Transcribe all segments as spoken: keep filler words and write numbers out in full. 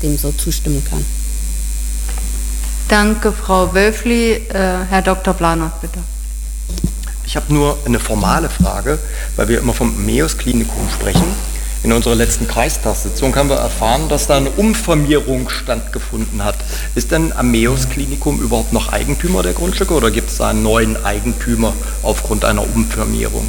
dem so zustimmen kann. Danke, Frau Wölfli. Äh, Herr Doktor Blanert, bitte. Ich habe nur eine formale Frage, weil wir immer vom MEOS-Klinikum sprechen. In unserer letzten Kreistagssitzung haben wir erfahren, dass da eine Umfirmierung stattgefunden hat. Ist denn am MEOS-Klinikum überhaupt noch Eigentümer der Grundstücke oder gibt es da einen neuen Eigentümer aufgrund einer Umfirmierung?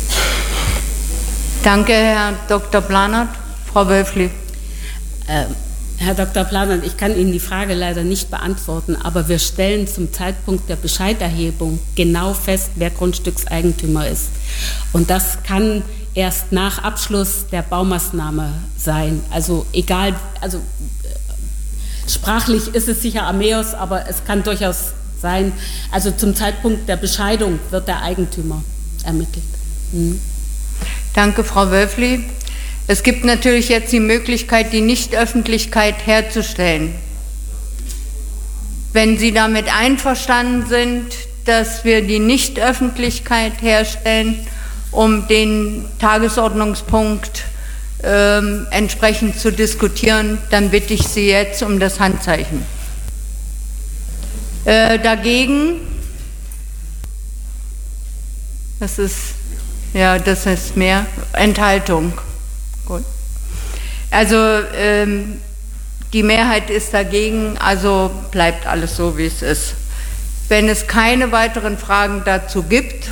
Danke, Herr Doktor Blanert. Frau Wölfli. Ähm. Herr Doktor Blanert, ich kann Ihnen die Frage leider nicht beantworten, aber wir stellen zum Zeitpunkt der Bescheiderhebung genau fest, wer Grundstückseigentümer ist. Und das kann erst nach Abschluss der Baumaßnahme sein. Also egal, also sprachlich ist es sicher Ameos, aber es kann durchaus sein, also zum Zeitpunkt der Bescheidung wird der Eigentümer ermittelt. Mhm. Danke, Frau Wölfli. Es gibt natürlich jetzt die Möglichkeit, die Nichtöffentlichkeit herzustellen. Wenn Sie damit einverstanden sind, dass wir die Nichtöffentlichkeit herstellen, um den Tagesordnungspunkt äh, entsprechend zu diskutieren, dann bitte ich Sie jetzt um das Handzeichen. Äh, dagegen, das ist, ja, das ist mehr, Enthaltung. Gut. Also ähm, die Mehrheit ist dagegen, also bleibt alles so, wie es ist. Wenn es keine weiteren Fragen dazu gibt,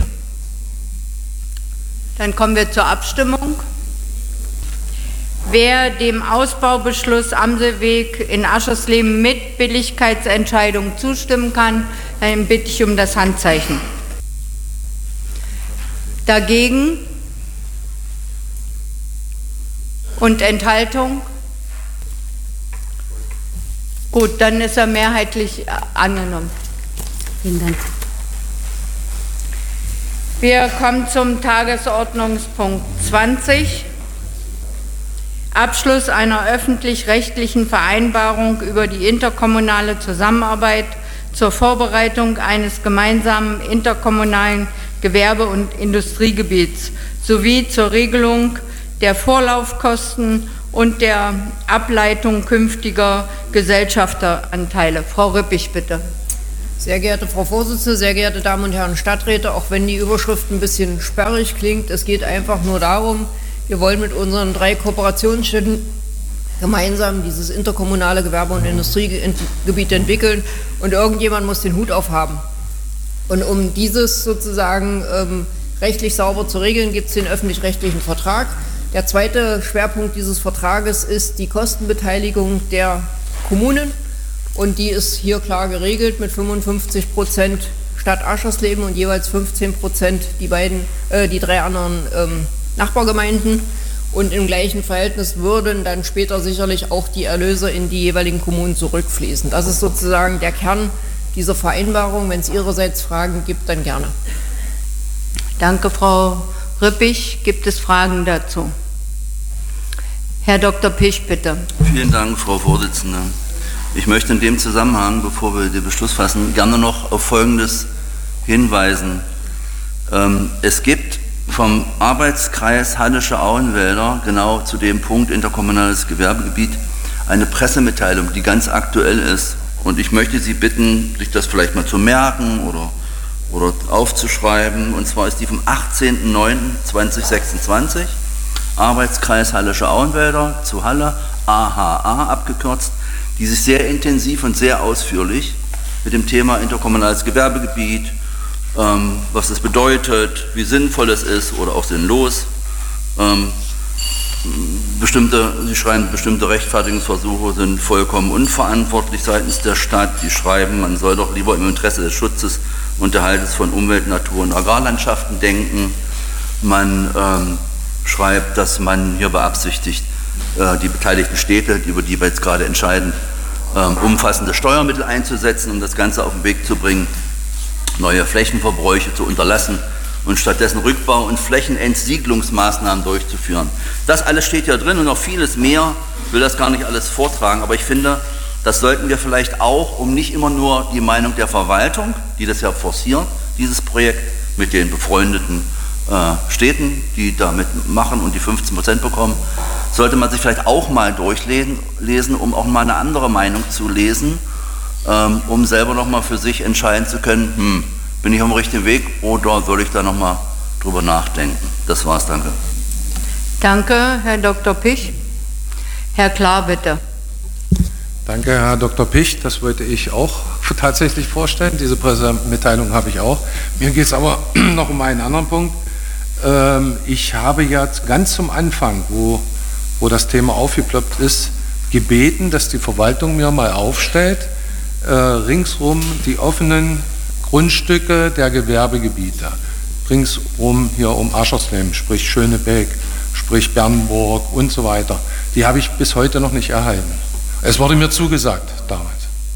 dann kommen wir zur Abstimmung. Wer dem Ausbaubeschluss Amselweg in Aschersleben mit Billigkeitsentscheidung zustimmen kann, dann bitte ich um das Handzeichen. Dagegen? Und Enthaltung? Gut, dann ist er mehrheitlich angenommen. Vielen Dank. Wir kommen zum Tagesordnungspunkt zwanzig. Abschluss einer öffentlich-rechtlichen Vereinbarung über die interkommunale Zusammenarbeit zur Vorbereitung eines gemeinsamen interkommunalen Gewerbe- und Industriegebiets sowie zur Regelung der Vorlaufkosten und der Ableitung künftiger Gesellschafteranteile. Frau Rüppig, bitte. Sehr geehrte Frau Vorsitzende, sehr geehrte Damen und Herren Stadträte, auch wenn die Überschrift ein bisschen sperrig klingt, es geht einfach nur darum, wir wollen mit unseren drei Kooperationsstädten gemeinsam dieses interkommunale Gewerbe- und Industriegebiet entwickeln und irgendjemand muss den Hut aufhaben. Und um dieses sozusagen ähm, rechtlich sauber zu regeln, gibt es den öffentlich-rechtlichen Vertrag. Der zweite Schwerpunkt dieses Vertrages ist die Kostenbeteiligung der Kommunen und die ist hier klar geregelt mit fünfundfünfzig Prozent Stadt Aschersleben und jeweils fünfzehn Prozent die beiden, äh, die drei anderen ähm, Nachbargemeinden und im gleichen Verhältnis würden dann später sicherlich auch die Erlöse in die jeweiligen Kommunen zurückfließen. Das ist sozusagen der Kern dieser Vereinbarung. Wenn es Ihrerseits Fragen gibt, dann gerne. Danke, Frau Rüppig. Gibt es Fragen dazu? Herr Doktor Pisch, bitte. Vielen Dank, Frau Vorsitzende. Ich möchte in dem Zusammenhang, bevor wir den Beschluss fassen, gerne noch auf Folgendes hinweisen. Ähm, es gibt vom Arbeitskreis Hallische Auenwälder genau zu dem Punkt interkommunales Gewerbegebiet eine Pressemitteilung, die ganz aktuell ist. Und ich möchte Sie bitten, sich das vielleicht mal zu merken oder, oder aufzuschreiben. Und zwar ist die vom achtzehnten neunten zweitausendsechsundzwanzig. Arbeitskreis Hallische Auenwälder zu Halle, A H A abgekürzt, die sich sehr intensiv und sehr ausführlich mit dem Thema interkommunales Gewerbegebiet, ähm, was es bedeutet, wie sinnvoll es ist oder auch sinnlos, ähm, bestimmte, sie schreiben, bestimmte Rechtfertigungsversuche sind vollkommen unverantwortlich seitens der Stadt. Die schreiben, man soll doch lieber im Interesse des Schutzes und Erhaltes von Umwelt, Natur und Agrarlandschaften denken. Man ähm, schreibt, dass man hier beabsichtigt, äh, die beteiligten Städte, über die wir jetzt gerade entscheiden, äh, umfassende Steuermittel einzusetzen, um das Ganze auf den Weg zu bringen, neue Flächenverbräuche zu unterlassen und stattdessen Rückbau- und Flächenentsiedlungsmaßnahmen durchzuführen. Das alles steht ja drin und noch vieles mehr. Ich will das gar nicht alles vortragen, aber ich finde, das sollten wir vielleicht auch, um nicht immer nur die Meinung der Verwaltung, die das ja forciert, dieses Projekt mit den befreundeten äh, Städten, die damit machen und die fünfzehn Prozent bekommen, sollte man sich vielleicht auch mal durchlesen, lesen, um auch mal eine andere Meinung zu lesen, ähm, um selber nochmal für sich entscheiden zu können, hm, bin ich auf dem richtigen Weg oder soll ich da nochmal drüber nachdenken? Das war's, danke. Danke, Herr Doktor Picht. Herr Klar, bitte. Danke, Herr Doktor Picht. Das wollte ich auch tatsächlich vorstellen. Diese Pressemitteilung habe ich auch. Mir geht es aber noch um einen anderen Punkt. Ich habe ja ganz zum Anfang, wo, wo das Thema aufgeploppt ist, gebeten, dass die Verwaltung mir mal aufstellt, äh, ringsrum die offenen Grundstücke der Gewerbegebiete. Ringsrum hier um Aschersleben, sprich Schönebeck, sprich Bernburg und so weiter. Die habe ich bis heute noch nicht erhalten. Es wurde mir zugesagt damals.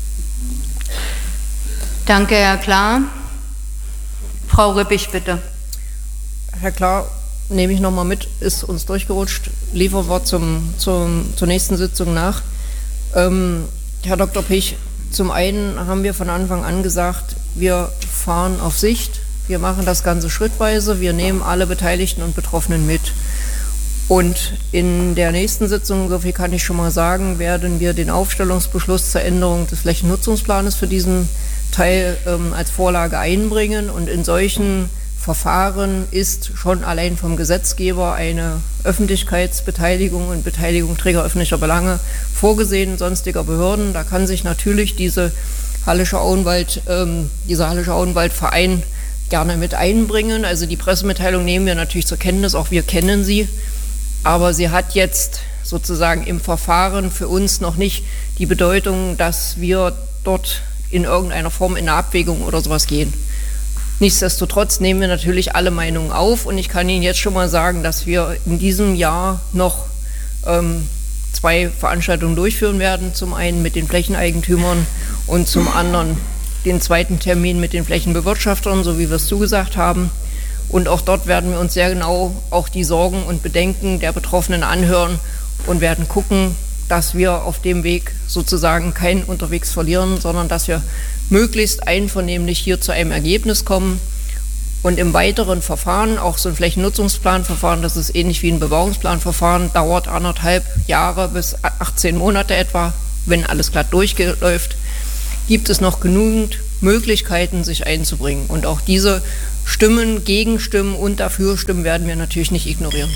Danke, Herr Klar. Frau Rippich, bitte. Herr Klar, nehme ich nochmal mit, ist uns durchgerutscht, liefern wir zum, zum, zur nächsten Sitzung nach. Ähm, Herr Doktor Picht, zum einen haben wir von Anfang an gesagt, wir fahren auf Sicht, wir machen das Ganze schrittweise, wir nehmen alle Beteiligten und Betroffenen mit. Und in der nächsten Sitzung, so viel kann ich schon mal sagen, werden wir den Aufstellungsbeschluss zur Änderung des Flächennutzungsplanes für diesen Teil ähm, als Vorlage einbringen. Und in solchen Verfahren ist schon allein vom Gesetzgeber eine Öffentlichkeitsbeteiligung und Beteiligung Träger öffentlicher Belange vorgesehen, sonstiger Behörden. Da kann sich natürlich diese Hallische Auenwald, ähm, dieser Hallische Auenwaldverein gerne mit einbringen. Also die Pressemitteilung nehmen wir natürlich zur Kenntnis, auch wir kennen sie. Aber sie hat jetzt sozusagen im Verfahren für uns noch nicht die Bedeutung, dass wir dort in irgendeiner Form in eine Abwägung oder sowas gehen. Nichtsdestotrotz nehmen wir natürlich alle Meinungen auf und ich kann Ihnen jetzt schon mal sagen, dass wir in diesem Jahr noch ähm, zwei Veranstaltungen durchführen werden. Zum einen mit den Flächeneigentümern und zum anderen den zweiten Termin mit den Flächenbewirtschaftern, so wie wir es zugesagt haben. Und auch dort werden wir uns sehr genau auch die Sorgen und Bedenken der Betroffenen anhören und werden gucken, dass wir auf dem Weg sozusagen keinen unterwegs verlieren, sondern dass wir möglichst einvernehmlich hier zu einem Ergebnis kommen. Und im weiteren Verfahren, auch so ein Flächennutzungsplanverfahren, das ist ähnlich wie ein Bebauungsplanverfahren, dauert anderthalb Jahre bis achtzehn Monate etwa, wenn alles glatt durchläuft, gibt es noch genügend Möglichkeiten, sich einzubringen. Und auch diese Stimmen, Gegenstimmen und Dafürstimmen werden wir natürlich nicht ignorieren.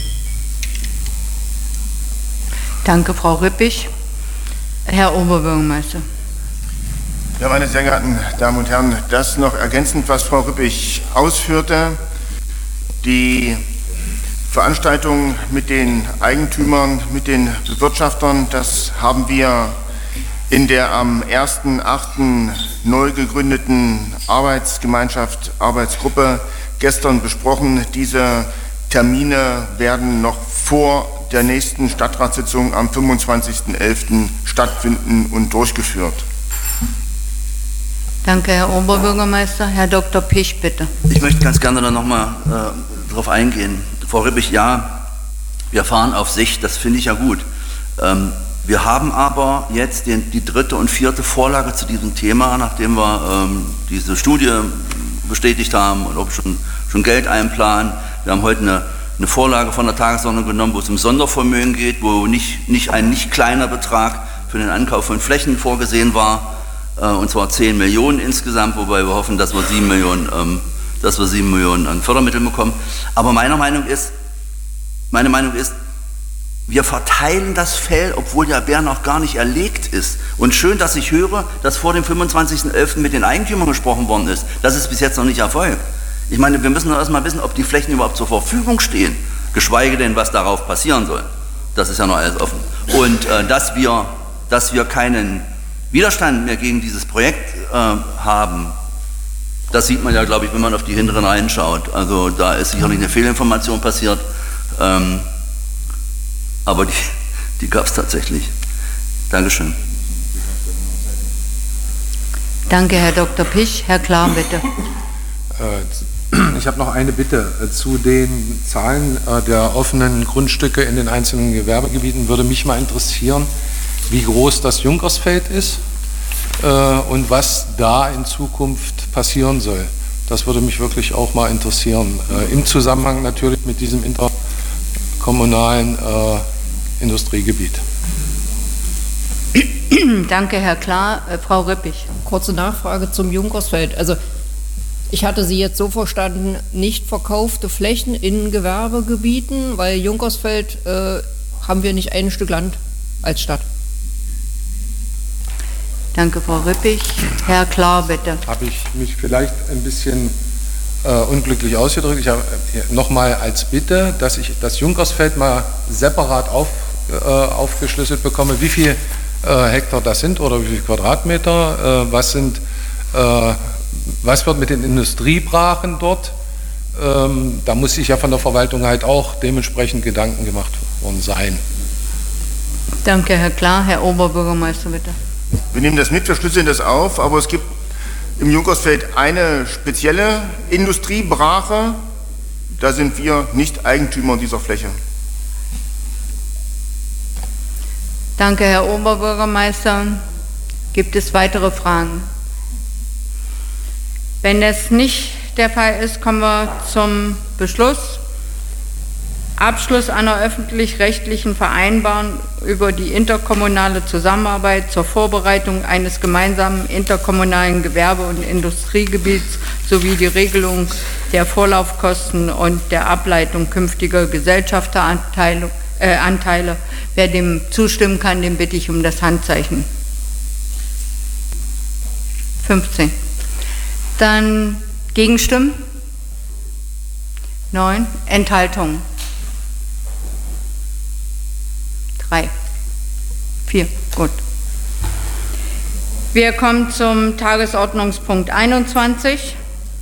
Danke, Frau Rippich. Herr Oberbürgermeister. Ja, meine sehr geehrten Damen und Herren, das noch ergänzend, was Frau Rippich ausführte. Die Veranstaltung mit den Eigentümern, mit den Bewirtschaftern, das haben wir in der am ersten achten neu gegründeten Arbeitsgemeinschaft, Arbeitsgruppe gestern besprochen. Diese Termine werden noch vor der nächsten Stadtratssitzung am fünfundzwanzigsten elften stattfinden und durchgeführt. Danke, Herr Oberbürgermeister. Herr Doktor Picht, bitte. Ich möchte ganz gerne da nochmal äh, darauf eingehen. Frau Rippich, ja, wir fahren auf Sicht, das finde ich ja gut. Ähm, Wir haben aber jetzt den, die dritte und vierte Vorlage zu diesem Thema, nachdem wir ähm, diese Studie bestätigt haben und auch schon, schon Geld einplanen. Wir haben heute eine, eine Vorlage von der Tagesordnung genommen, wo es um Sondervermögen geht, wo nicht, nicht ein nicht kleiner Betrag für den Ankauf von Flächen vorgesehen war, äh, und zwar zehn Millionen insgesamt, wobei wir hoffen, dass wir sieben Millionen, ähm, dass wir sieben Millionen an Fördermitteln bekommen. Aber meine Meinung ist, meine Meinung ist, wir verteilen das Fell, obwohl der Bär noch gar nicht erlegt ist. Und schön, dass ich höre, dass vor dem fünfundzwanzigsten elften mit den Eigentümern gesprochen worden ist. Das ist bis jetzt noch nicht erfolgt. Ich meine, wir müssen doch erstmal wissen, ob die Flächen überhaupt zur Verfügung stehen, geschweige denn, was darauf passieren soll. Das ist ja noch alles offen. Und äh, dass wir, dass wir keinen Widerstand mehr gegen dieses Projekt äh, haben, das sieht man ja, glaube ich, wenn man auf die hinteren Reihen schaut. Also da ist sicherlich eine Fehlinformation passiert. Ähm, Aber die, die gab es tatsächlich. Dankeschön. Danke, Herr Doktor Picht. Herr Klar, bitte. Ich habe noch eine Bitte. Zu den Zahlen der offenen Grundstücke in den einzelnen Gewerbegebieten würde mich mal interessieren, wie groß das Junkersfeld ist und was da in Zukunft passieren soll. Das würde mich wirklich auch mal interessieren. Im Zusammenhang natürlich mit diesem interkommunalen äh, Industriegebiet. Danke, Herr Klar. Äh, Frau Rippich. Kurze Nachfrage zum Junkersfeld. Also ich hatte Sie jetzt so verstanden, nicht verkaufte Flächen in Gewerbegebieten, weil Junkersfeld äh, haben wir nicht ein Stück Land als Stadt. Danke, Frau Rippich. Herr Klar, bitte. Habe ich mich vielleicht ein bisschen äh, unglücklich ausgedrückt. Ich habe äh, nochmal als Bitte, dass ich das Junkersfeld mal separat auf, äh, aufgeschlüsselt bekomme, wie viel äh, Hektar das sind oder wie viel Quadratmeter, äh, was sind, äh, was wird mit den Industriebrachen dort. Ähm, da muss sich ja von der Verwaltung halt auch dementsprechend Gedanken gemacht worden sein. Danke, Herr Klar. Herr Oberbürgermeister, bitte. Wir nehmen das mit, wir schlüsseln das auf, aber es gibt im Junkersfeld eine spezielle Industriebrache, da sind wir nicht Eigentümer dieser Fläche. Danke, Herr Oberbürgermeister. Gibt es weitere Fragen? Wenn das nicht der Fall ist, kommen wir zum Beschluss. Abschluss einer öffentlich-rechtlichen Vereinbarung über die interkommunale Zusammenarbeit zur Vorbereitung eines gemeinsamen interkommunalen Gewerbe- und Industriegebiets sowie die Regelung der Vorlaufkosten und der Ableitung künftiger Gesellschafteranteile. Äh, Anteile. Wer dem zustimmen kann, den bitte ich um das Handzeichen. fünfzehn. Dann Gegenstimmen? neun. Enthaltungen? drei. vier. Gut. Wir kommen zum Tagesordnungspunkt einundzwanzig.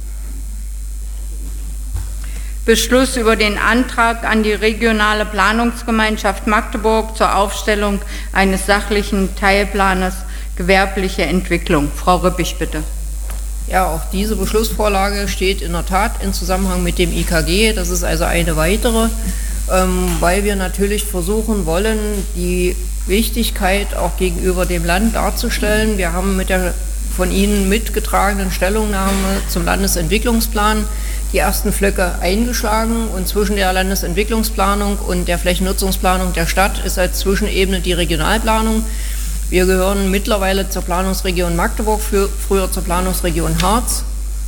Beschluss über den Antrag an die regionale Planungsgemeinschaft Magdeburg zur Aufstellung eines sachlichen Teilplanes gewerbliche Entwicklung. Frau Rippich, bitte. Ja, auch diese Beschlussvorlage steht in der Tat in Zusammenhang mit dem I K G. Das ist also eine weitere, ähm, weil wir natürlich versuchen wollen, die Wichtigkeit auch gegenüber dem Land darzustellen. Wir haben mit der von Ihnen mitgetragenen Stellungnahme zum Landesentwicklungsplan die ersten Flöcke eingeschlagen, und zwischen der Landesentwicklungsplanung und der Flächennutzungsplanung der Stadt ist als Zwischenebene die Regionalplanung. Wir gehören mittlerweile zur Planungsregion Magdeburg, für, früher zur Planungsregion Harz.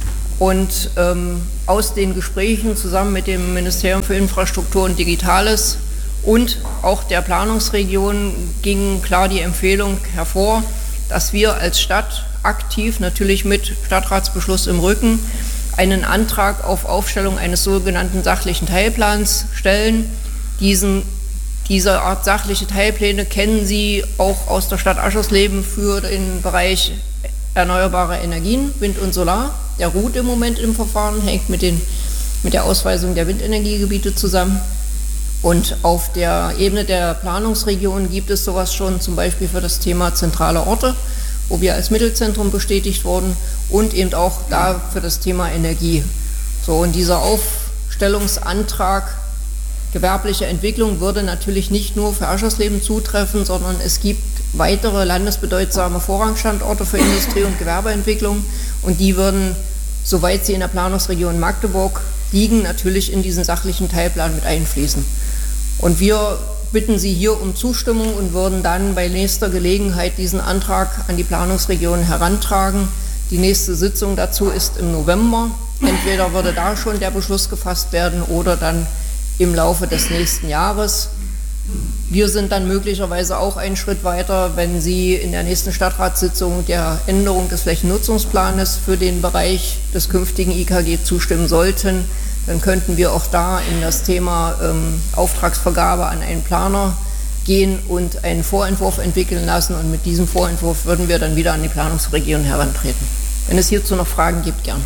Und ähm, aus den Gesprächen zusammen mit dem Ministerium für Infrastruktur und Digitales und auch der Planungsregion ging klar die Empfehlung hervor, dass wir als Stadt aktiv, natürlich mit Stadtratsbeschluss im Rücken, einen Antrag auf Aufstellung eines sogenannten sachlichen Teilplans stellen. Diesen, diese Art sachliche Teilpläne kennen Sie auch aus der Stadt Aschersleben für den Bereich erneuerbare Energien, Wind und Solar. Der ruht im Moment im Verfahren, hängt mit, den, mit der Ausweisung der Windenergiegebiete zusammen. Und auf der Ebene der Planungsregion gibt es sowas schon, zum Beispiel für das Thema zentrale Orte, wo wir als Mittelzentrum bestätigt wurden, und eben auch da für das Thema Energie. So, und dieser Aufstellungsantrag gewerbliche Entwicklung würde natürlich nicht nur für Aschersleben zutreffen, sondern es gibt weitere landesbedeutsame Vorrangstandorte für Industrie- und Gewerbeentwicklung, und die würden, soweit sie in der Planungsregion Magdeburg liegen, natürlich in diesen sachlichen Teilplan mit einfließen. Und wir bitten Sie hier um Zustimmung und würden dann bei nächster Gelegenheit diesen Antrag an die Planungsregion herantragen. Die nächste Sitzung dazu ist im November. Entweder würde da schon der Beschluss gefasst werden oder dann im Laufe des nächsten Jahres. Wir sind dann möglicherweise auch einen Schritt weiter, wenn Sie in der nächsten Stadtratssitzung der Änderung des Flächennutzungsplanes für den Bereich des künftigen I K G zustimmen sollten. Dann könnten wir auch da in das Thema ähm, Auftragsvergabe an einen Planer gehen und einen Vorentwurf entwickeln lassen, und mit diesem Vorentwurf würden wir dann wieder an die Planungsregion herantreten. Wenn es hierzu noch Fragen gibt, gern.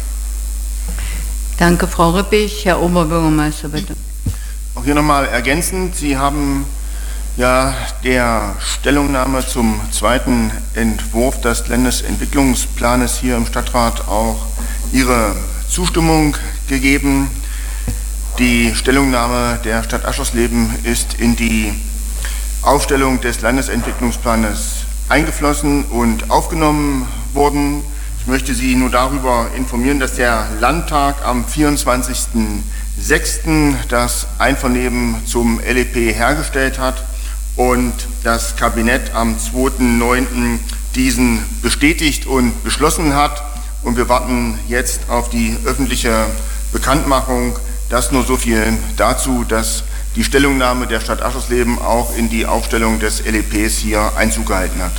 Danke, Frau Rippich. Herr Oberbürgermeister, bitte. Auch hier nochmal ergänzend, Sie haben ja der Stellungnahme zum zweiten Entwurf des Landesentwicklungsplanes hier im Stadtrat auch Ihre Zustimmung gegeben. Die Stellungnahme der Stadt Aschersleben ist in die Aufstellung des Landesentwicklungsplanes eingeflossen und aufgenommen worden. Ich möchte Sie nur darüber informieren, dass der Landtag am vierundzwanzigsten sechsten das Einvernehmen zum L E P hergestellt hat und das Kabinett am zweiten neunten diesen bestätigt und beschlossen hat. Und wir warten jetzt auf die öffentliche Bekanntmachung. Das nur so viel dazu, dass die Stellungnahme der Stadt Aschersleben auch in die Aufstellung des L E Ps hier Einzug gehalten hat.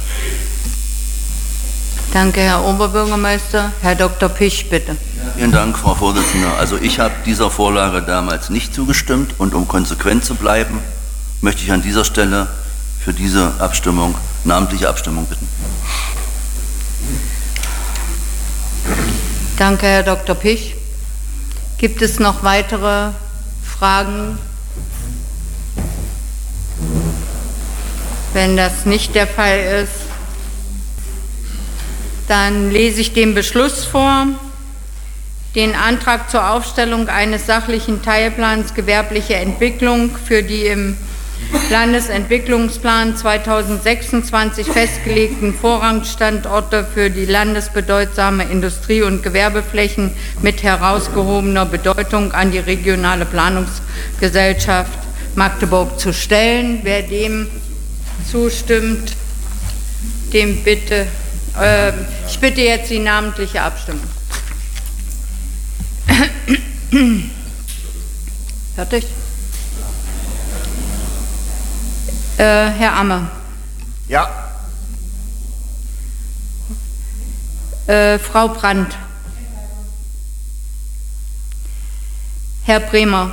Danke, Herr Oberbürgermeister. Herr Doktor Picht, bitte. Vielen Dank, Frau Vorsitzende. Also ich habe dieser Vorlage damals nicht zugestimmt und um konsequent zu bleiben, möchte ich an dieser Stelle für diese Abstimmung, namentliche Abstimmung bitten. Danke, Herr Doktor Picht. Gibt es noch weitere Fragen? Wenn das nicht der Fall ist, dann lese ich den Beschluss vor. Den Antrag zur Aufstellung eines sachlichen Teilplans gewerbliche Entwicklung für die im Landesentwicklungsplan zweitausendsechsundzwanzig festgelegten Vorrangstandorte für die landesbedeutsame Industrie- und Gewerbeflächen mit herausgehobener Bedeutung an die regionale Planungsgesellschaft Magdeburg zu stellen. Wer dem zustimmt, dem bitte, äh, ich bitte jetzt die namentliche Abstimmung. Fertig? Äh, Herr Amme. Ja. Äh, Frau Brandt. Herr Bremer.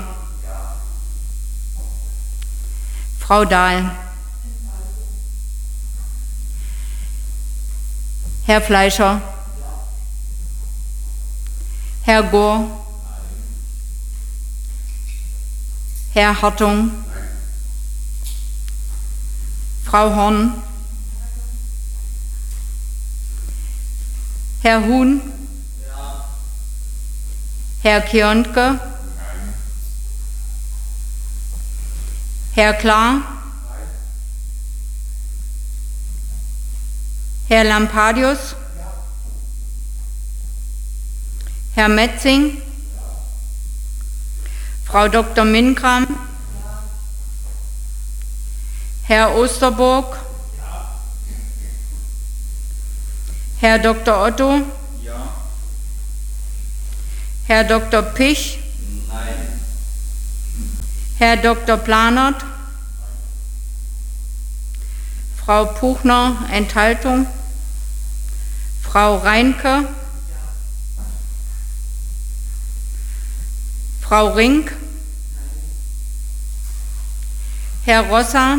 Frau Dahl. Herr Fleischer. Herr Gohr. Herr Hartung. Frau Horn. Herr Huhn. Herr Kionke. Herr Klar. Herr Lampadius. Herr Metzing. Frau Doktor Minkram. Herr Osterburg. Herr Doktor Otto. Herr Doktor Picht. Herr Doktor Planert. Frau Puchner, Enthaltung. Frau Reinke. Frau Rink. Herr Rosser.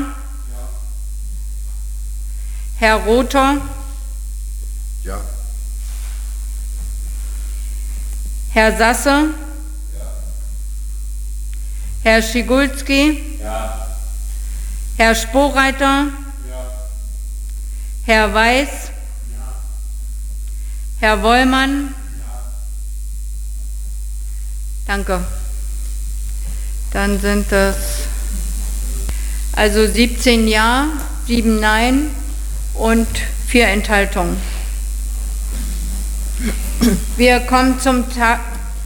Herr Rother. Ja. Herr Sasse. Ja. Herr Schigulski. Ja. Herr Sporeiter. Ja. Herr Weiß. Ja. Herr Wollmann. Ja. Danke. Dann sind das also siebzehn Ja, sieben Nein und vier Enthaltungen. Wir kommen zum Ta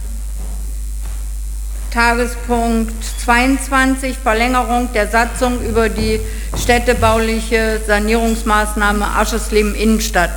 Tagespunkt zweiundzwanzig, Verlängerung der Satzung über die städtebauliche Sanierungsmaßnahme Aschersleben Innenstadt.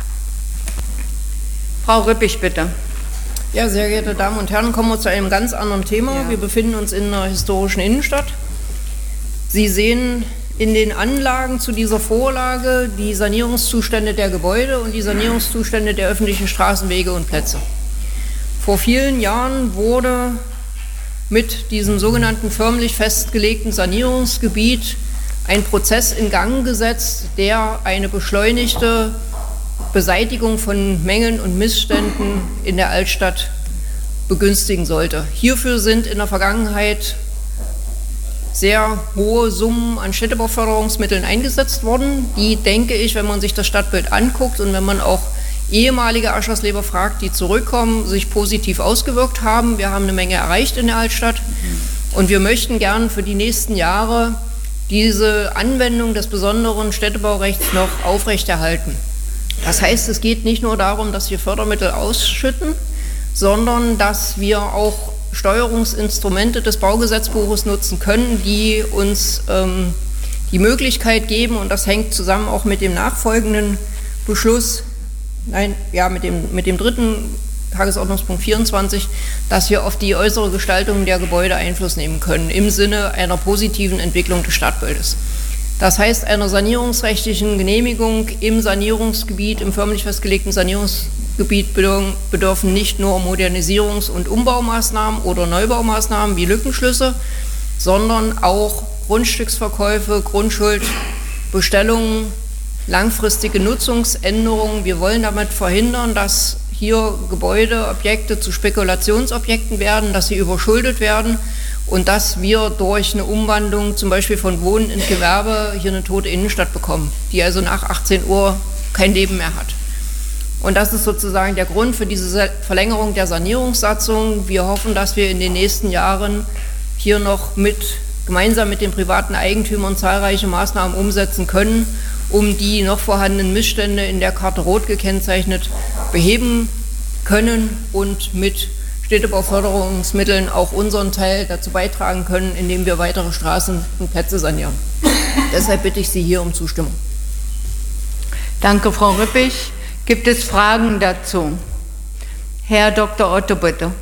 Frau Rüppig, bitte. Ja, sehr geehrte Damen und Herren, kommen wir zu einem ganz anderen Thema. Ja. Wir befinden uns in einer historischen Innenstadt. Sie sehen in den Anlagen zu dieser Vorlage die Sanierungszustände der Gebäude und die Sanierungszustände der öffentlichen Straßenwege und Plätze. Vor vielen Jahren wurde mit diesem sogenannten förmlich festgelegten Sanierungsgebiet ein Prozess in Gang gesetzt, der eine beschleunigte Beseitigung von Mängeln und Missständen in der Altstadt begünstigen sollte. Hierfür sind in der Vergangenheit sehr hohe Summen an Städtebauförderungsmitteln eingesetzt worden, die, denke ich, wenn man sich das Stadtbild anguckt und wenn man auch ehemalige Aschersleber fragt, die zurückkommen, sich positiv ausgewirkt haben. Wir haben eine Menge erreicht in der Altstadt und wir möchten gern für die nächsten Jahre diese Anwendung des besonderen Städtebaurechts noch aufrechterhalten. Das heißt, es geht nicht nur darum, dass wir Fördermittel ausschütten, sondern dass wir auch Steuerungsinstrumente des Baugesetzbuches nutzen können, die uns ähm, die Möglichkeit geben, und das hängt zusammen auch mit dem nachfolgenden Beschluss, nein, ja, mit dem, mit dem dritten Tagesordnungspunkt vierundzwanzig, dass wir auf die äußere Gestaltung der Gebäude Einfluss nehmen können, im Sinne einer positiven Entwicklung des Stadtbildes. Das heißt, einer sanierungsrechtlichen Genehmigung im Sanierungsgebiet, im förmlich festgelegten Sanierungsgebiet bedürfen nicht nur Modernisierungs- und Umbaumaßnahmen oder Neubaumaßnahmen wie Lückenschlüsse, sondern auch Grundstücksverkäufe, Grundschuldbestellungen, langfristige Nutzungsänderungen. Wir wollen damit verhindern, dass hier Gebäudeobjekte zu Spekulationsobjekten werden, dass sie überschuldet werden und dass wir durch eine Umwandlung zum Beispiel von Wohnen in Gewerbe hier eine tote Innenstadt bekommen, die also nach achtzehn Uhr kein Leben mehr hat. Und das ist sozusagen der Grund für diese Verlängerung der Sanierungssatzung. Wir hoffen, dass wir in den nächsten Jahren hier noch mit, gemeinsam mit den privaten Eigentümern zahlreiche Maßnahmen umsetzen können, um die noch vorhandenen Missstände in der Karte Rot gekennzeichnet beheben können und mit Städtebauförderungsmitteln auch unseren Teil dazu beitragen können, indem wir weitere Straßen und Plätze sanieren. Deshalb bitte ich Sie hier um Zustimmung. Danke, Frau Rüppig. Gibt es Fragen dazu? Herr Doktor Otto, bitte.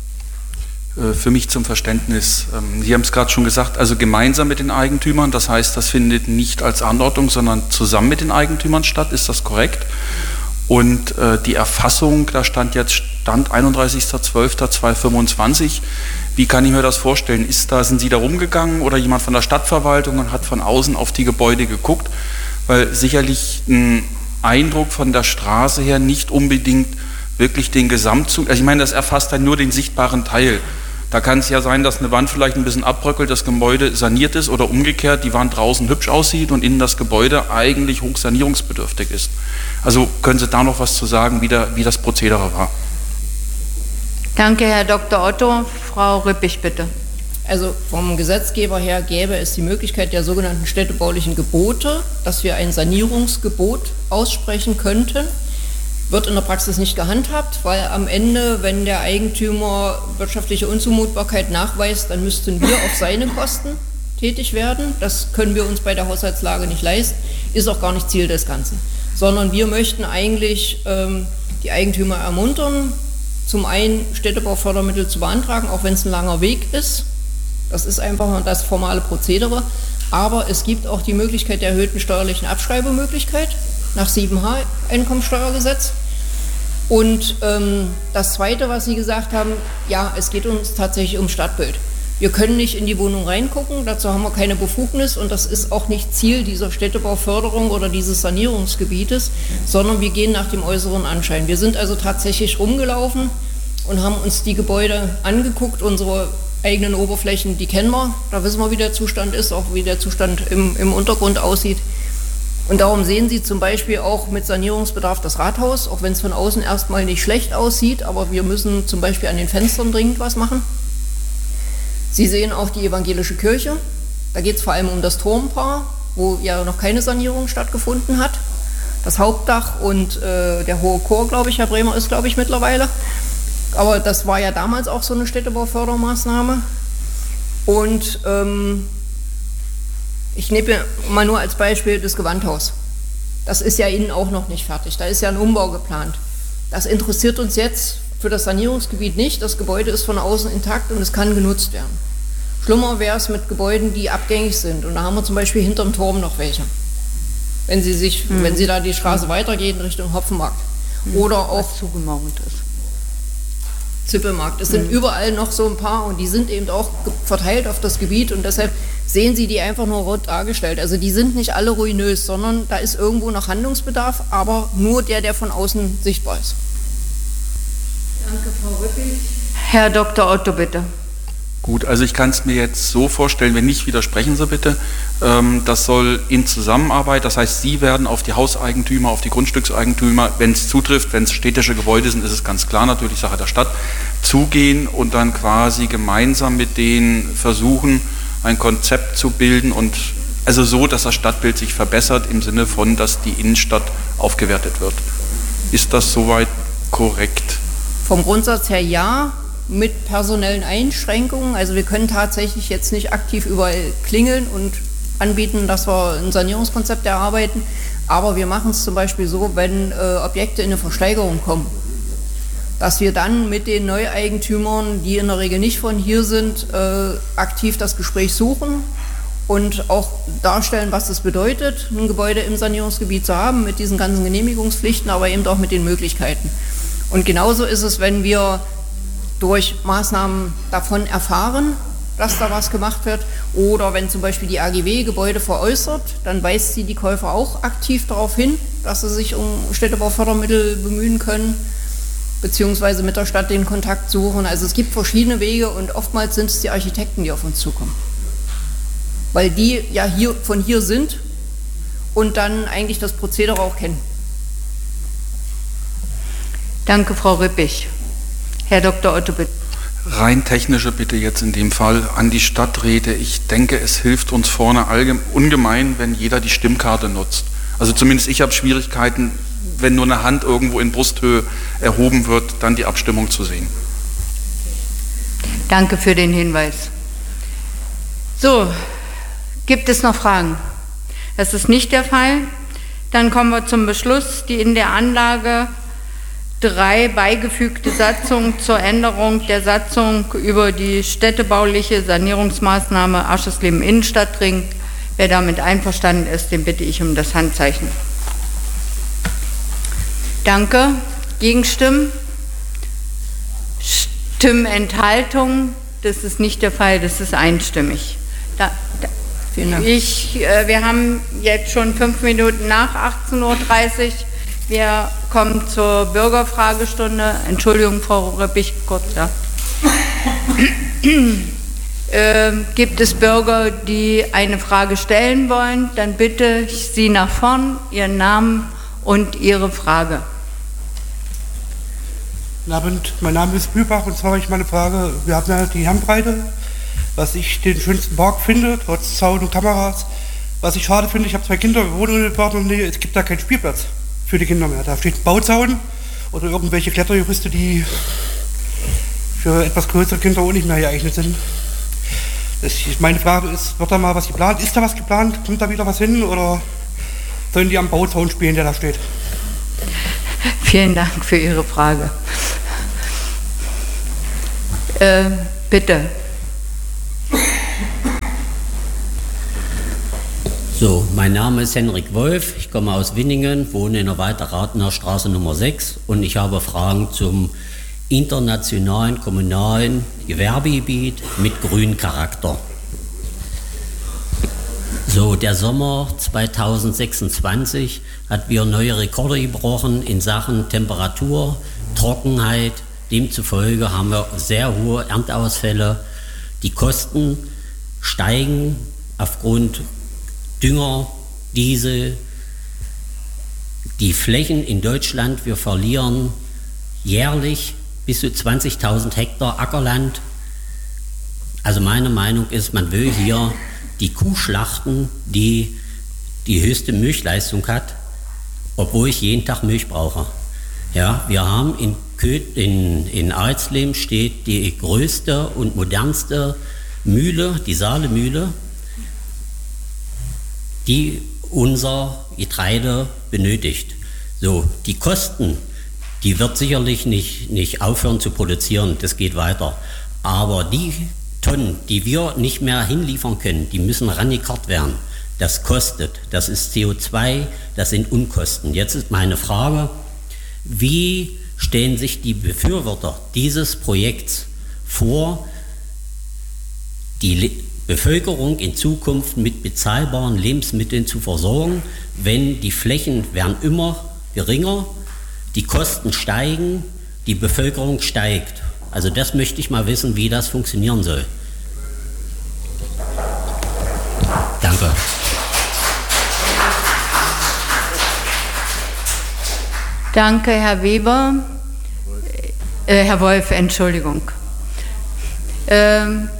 Für mich zum Verständnis. Sie haben es gerade schon gesagt, also gemeinsam mit den Eigentümern, das heißt, das findet nicht als Anordnung, sondern zusammen mit den Eigentümern statt, ist das korrekt? Und äh, die Erfassung, da stand jetzt Stand einunddreißigster zwölfter zweitausendfünfundzwanzig. Wie kann ich mir das vorstellen? Ist da, sind Sie da rumgegangen oder jemand von der Stadtverwaltung und hat von außen auf die Gebäude geguckt? Weil sicherlich ein Eindruck von der Straße her nicht unbedingt wirklich den Gesamtzug, also ich meine, das erfasst dann nur den sichtbaren Teil. Da kann es ja sein, dass eine Wand vielleicht ein bisschen abbröckelt, das Gebäude saniert ist oder umgekehrt, die Wand draußen hübsch aussieht und innen das Gebäude eigentlich hochsanierungsbedürftig ist. Also können Sie da noch was zu sagen, wie, der, wie das Prozedere war? Danke, Herr Doktor Otto. Frau Rüppig, bitte. Also vom Gesetzgeber her gäbe es die Möglichkeit der sogenannten städtebaulichen Gebote, dass wir ein Sanierungsgebot aussprechen könnten. Wird in der Praxis nicht gehandhabt, weil am Ende, wenn der Eigentümer wirtschaftliche Unzumutbarkeit nachweist, dann müssten wir auf seine Kosten tätig werden. Das können wir uns bei der Haushaltslage nicht leisten, ist auch gar nicht Ziel des Ganzen. Sondern wir möchten eigentlich ähm, die Eigentümer ermuntern, zum einen Städtebaufördermittel zu beantragen, auch wenn es ein langer Weg ist. Das ist einfach das formale Prozedere. Aber es gibt auch die Möglichkeit der erhöhten steuerlichen Abschreibemöglichkeit nach sieben H Einkommensteuergesetz. Und ähm, das Zweite, was Sie gesagt haben, ja, es geht uns tatsächlich um Stadtbild. Wir können nicht in die Wohnung reingucken, dazu haben wir keine Befugnis und das ist auch nicht Ziel dieser Städtebauförderung oder dieses Sanierungsgebietes, sondern wir gehen nach dem äußeren Anschein. Wir sind also tatsächlich rumgelaufen und haben uns die Gebäude angeguckt, unsere eigenen Oberflächen, die kennen wir, da wissen wir, wie der Zustand ist, auch wie der Zustand im, im Untergrund aussieht. Und darum sehen Sie zum Beispiel auch mit Sanierungsbedarf das Rathaus, auch wenn es von außen erstmal nicht schlecht aussieht, aber wir müssen zum Beispiel an den Fenstern dringend was machen. Sie sehen auch die evangelische Kirche, da geht es vor allem um das Turmpaar, wo ja noch keine Sanierung stattgefunden hat. Das Hauptdach und äh, der hohe Chor, glaube ich, Herr Bremer ist, glaube ich, mittlerweile. Aber das war ja damals auch so eine Städtebaufördermaßnahme. Und ähm, ich nehme mal nur als Beispiel das Gewandhaus. Das ist ja innen auch noch nicht fertig. Da ist ja ein Umbau geplant. Das interessiert uns jetzt für das Sanierungsgebiet nicht. Das Gebäude ist von außen intakt und es kann genutzt werden. Schlimmer wäre es mit Gebäuden, die abgängig sind. Und da haben wir zum Beispiel hinterm Turm noch welche. Wenn Sie, sich, mhm. wenn Sie da die Straße mhm. weitergehen Richtung Hopfenmarkt. Mhm. Oder auch was zugemauert ist. Zippelmarkt. Es sind mhm. überall noch so ein paar und die sind eben auch verteilt auf das Gebiet und deshalb sehen Sie die einfach nur rot dargestellt. Also die sind nicht alle ruinös, sondern da ist irgendwo noch Handlungsbedarf, aber nur der, der von außen sichtbar ist. Danke, Frau Rüppig. Herr Doktor Otto, bitte. Gut, also ich kann es mir jetzt so vorstellen, wenn nicht, widersprechen Sie bitte. Ähm, das soll in Zusammenarbeit, das heißt, Sie werden auf die Hauseigentümer, auf die Grundstückseigentümer, wenn es zutrifft, wenn es städtische Gebäude sind, ist es ganz klar natürlich Sache der Stadt, zugehen und dann quasi gemeinsam mit denen versuchen, ein Konzept zu bilden und also so, dass das Stadtbild sich verbessert im Sinne von, dass die Innenstadt aufgewertet wird. Ist das soweit korrekt? Vom Grundsatz her ja. Mit personellen Einschränkungen, also wir können tatsächlich jetzt nicht aktiv überall klingeln und anbieten, dass wir ein Sanierungskonzept erarbeiten. Aber wir machen es zum Beispiel so, wenn äh, Objekte in eine Versteigerung kommen, dass wir dann mit den Neueigentümern, die in der Regel nicht von hier sind, äh, aktiv das Gespräch suchen und auch darstellen, was es bedeutet, ein Gebäude im Sanierungsgebiet zu haben, mit diesen ganzen Genehmigungspflichten, aber eben auch mit den Möglichkeiten. Und genauso ist es, wenn wir durch Maßnahmen davon erfahren, dass da was gemacht wird, oder wenn zum Beispiel die A G W Gebäude veräußert, dann weist sie die Käufer auch aktiv darauf hin, dass sie sich um Städtebaufördermittel bemühen können, beziehungsweise mit der Stadt den Kontakt suchen. Also es gibt verschiedene Wege und oftmals sind es die Architekten, die auf uns zukommen. Weil die ja hier, von hier sind und dann eigentlich das Prozedere auch kennen. Danke, Frau Rippich. Herr Doktor Otto, bitte. Rein technische Bitte jetzt in dem Fall an die Stadträte. Ich denke, es hilft uns vorne ungemein, wenn jeder die Stimmkarte nutzt. Also zumindest ich habe Schwierigkeiten, wenn nur eine Hand irgendwo in Brusthöhe erhoben wird, dann die Abstimmung zu sehen. Danke für den Hinweis. So, gibt es noch Fragen? Das ist nicht der Fall. Dann kommen wir zum Beschluss, die in der Anlage drei beigefügte Satzung zur Änderung der Satzung über die städtebauliche Sanierungsmaßnahme Aschersleben Innenstadtring. Wer damit einverstanden ist, den bitte ich um das Handzeichen. Danke. Gegenstimmen? Stimmenthaltung? Das ist nicht der Fall, das ist einstimmig. Da, da. Vielen Dank. Ich, äh, wir haben jetzt schon fünf Minuten nach achtzehn Uhr dreißig. Wir kommen zur Bürgerfragestunde. Entschuldigung, Frau Rippich, kurz, ja. äh, gibt es Bürger, die eine Frage stellen wollen? Dann bitte ich Sie nach vorn, Ihren Namen und Ihre Frage. Guten Abend, mein Name ist Bübach und zwar habe ich meine Frage, wir haben ja die Herrenbreite, was ich den schönsten Park finde, trotz Zaun und Kameras. Was ich schade finde, ich habe zwei Kinder, wir wohnen unmittelbar in der Nähe, es gibt da keinen Spielplatz für die Kinder mehr. Da steht ein Bauzaun oder irgendwelche Klettergerüste, die für etwas größere Kinder auch nicht mehr geeignet sind. Das, meine Frage ist, wird da mal was geplant? Ist da was geplant? Kommt da wieder was hin oder sollen die am Bauzaun spielen, der da steht? Vielen Dank für Ihre Frage. Äh, bitte. So, mein Name ist Henrik Wolf, ich komme aus Winningen, wohne in der Weiter-Rathener Straße Nummer sechs und ich habe Fragen zum internationalen kommunalen Gewerbegebiet mit grünem Charakter. So, der Sommer zweitausendsechsundzwanzig hat wieder neue Rekorde gebrochen in Sachen Temperatur, Trockenheit. Demzufolge haben wir sehr hohe Ernteausfälle. Die Kosten steigen aufgrund Dünger, Diesel. Die Flächen in Deutschland, wir verlieren jährlich bis zu zwanzigtausend Hektar Ackerland. Also meine Meinung ist, man will hier die Kuh schlachten, die die höchste Milchleistung hat, obwohl ich jeden Tag Milch brauche. Ja, wir haben in, Köth, in, in Alsleben steht die größte und modernste Mühle, die Saalemühle, die unser Getreide benötigt. So, die Kosten, die wird sicherlich nicht, nicht aufhören zu produzieren, das geht weiter. Aber die Tonnen, die wir nicht mehr hinliefern können, die müssen rangekarrt werden. Das kostet, das ist C O zwei, das sind Unkosten. Jetzt ist meine Frage, wie stellen sich die Befürworter dieses Projekts vor, die Le- Bevölkerung in Zukunft mit bezahlbaren Lebensmitteln zu versorgen, wenn die Flächen werden immer geringer, die Kosten steigen, die Bevölkerung steigt. Also das möchte ich mal wissen, wie das funktionieren soll. Danke. Danke, Herr Weber. Äh, Herr Wolf, Entschuldigung. Ähm,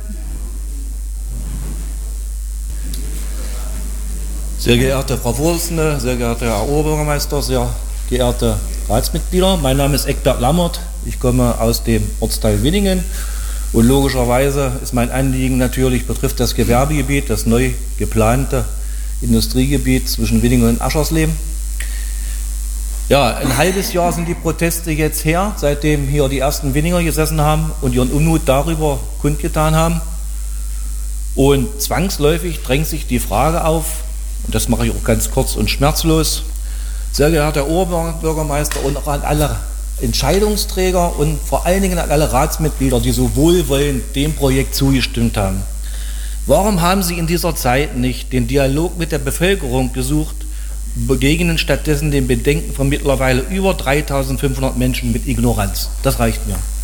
Sehr geehrte Frau Vorsitzende, sehr geehrter Herr Oberbürgermeister, sehr geehrte Ratsmitglieder, mein Name ist Eckbert Lammert, ich komme aus dem Ortsteil Winningen Und logischerweise ist mein Anliegen natürlich, betrifft das Gewerbegebiet, das neu geplante Industriegebiet zwischen Winningen und Aschersleben. Ja, ein halbes Jahr sind die Proteste jetzt her, seitdem hier die ersten Winninger gesessen haben und ihren Unmut darüber kundgetan haben. Und zwangsläufig drängt sich die Frage auf, und das mache ich auch ganz kurz und schmerzlos, sehr geehrter Herr Oberbürgermeister und auch an alle Entscheidungsträger und vor allen Dingen an alle Ratsmitglieder, die so wohlwollend dem Projekt zugestimmt haben. Warum haben Sie in dieser Zeit nicht den Dialog mit der Bevölkerung gesucht, begegnen stattdessen den Bedenken von mittlerweile über dreitausendfünfhundert Menschen mit Ignoranz? Das reicht mir.